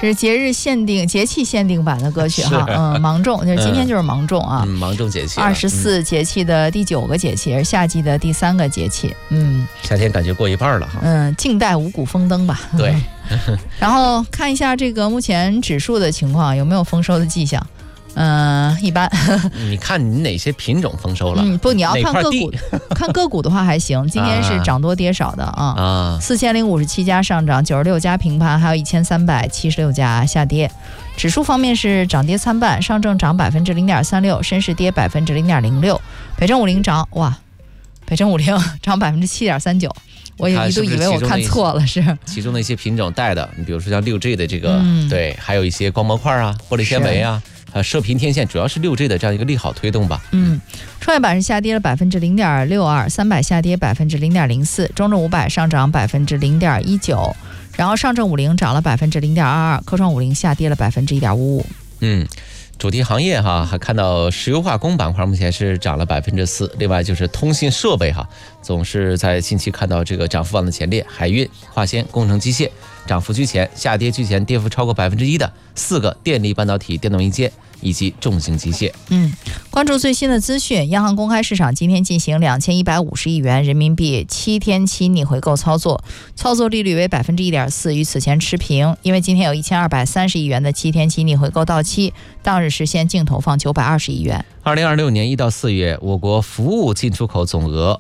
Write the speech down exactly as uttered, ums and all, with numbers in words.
这是节日限定、节气限定版的歌曲哈。嗯，芒种，就是今天就是芒种啊， 嗯，芒种节气， 二十四节气的第九个节气，是夏季的第三个节气。嗯， 夏天感觉过一半了哈。 嗯，静待五谷丰登吧。 对。 然后看一下这个目前指数的情况，有没有丰收的迹象？嗯、呃，一般。 你看你哪些品种丰收了？ 嗯，不，你要看个股，看个股的话还行。今天是涨多跌少的啊。啊，四千零五十七家上涨，九十六家平盘，还有一千三百七十六家下跌。指数方面是涨跌参半，上证涨百分之零点三六，深市跌百分之零点零六，北证五零涨哇，北证五零涨百分之七点三九。我也一度以为我看错了，是其中的一些品种带的，你比如说像六 G 的这个，嗯、对，还有一些光模块啊、玻璃纤维啊。呃，射频天线主要是六 G 的这样一个利好推动吧。 嗯，创业板是下跌了百分之零点六二，三百下跌百分之零点零四，中证五百上涨百分之零点一九，然后上证五零涨了百分之零点二二，科创五零下跌了百分之一点五五。 嗯。主题行业哈，还看到石油化工板块目前是涨了百分之四，另外就是通信设备哈，总是在近期看到这个涨幅榜的前列，海运、化纤、工程机械涨幅居前，下跌居前，跌幅超过百分之一的四个电力半导体、电动硬件以及重型机械。 嗯，关注最新的资讯，央行公开市场今天进行两千一百五十亿元人民币七天期逆回购操作，操作利率为百分之一点四，与此前持平。因为今天有一千二百三十亿元的七天期逆回购到期，当日实现净投放九百二十亿元。 二零二六年一到四月，我国服务进出口总额